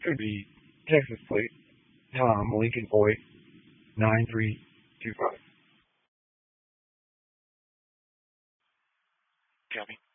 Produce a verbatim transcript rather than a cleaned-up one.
Could be Texas plate. Tom, Lincoln Boy, nine three two five. Copy.